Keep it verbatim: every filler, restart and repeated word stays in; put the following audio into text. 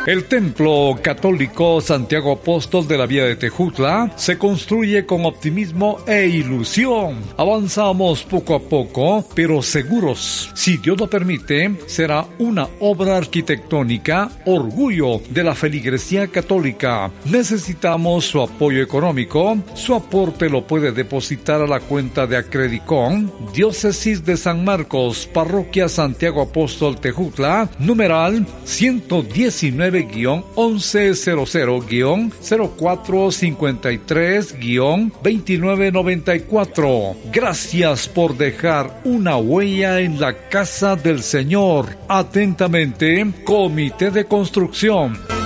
El Templo Católico Santiago Apóstol de la Vía de Tejutla se construye con optimismo e ilusión. Avanzamos poco a poco, pero seguros. Si Dios lo permite, será una obra arquitectónica, orgullo de la feligresía católica. Necesitamos su apoyo económico. Su aporte lo puede depositar a la cuenta de Acredicon, Diócesis de San Marcos, Parroquia Santiago Apóstol Tejutla, numeral ciento diecinueve guión once cero cero guión cero cuatro cincuenta y tres guión veintinueve noventa y cuatro. Gracias por dejar una huella en la casa del Señor. Atentamente, Comité de Construcción.